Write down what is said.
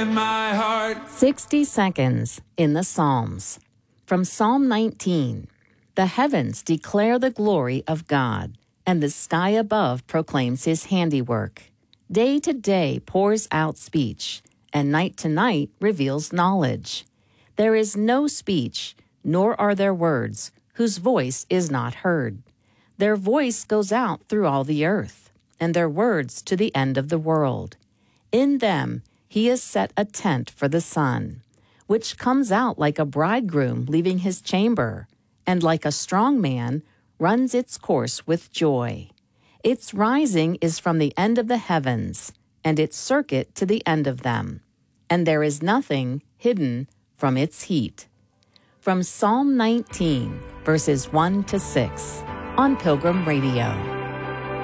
in my heart. 60 seconds in the Psalms. From Psalm 19. The heavens declare the glory of God, and the sky above proclaims his handiwork. Day to day pours out speech, and night to night reveals knowledge. There is no speech, nor are there words, whose voice is not heard. Their voice goes out through all the earth, and their words to the end of the world. In them he has set a tent for the sun, which comes out like a bridegroom leaving his chamber, and like a strong man runs its course with joy. Its rising is from the end of the heavens, and its circuit to the end of them, and there is nothing hidden from its heat. From Psalm 19, verses 1 to 6, on Pilgrim Radio.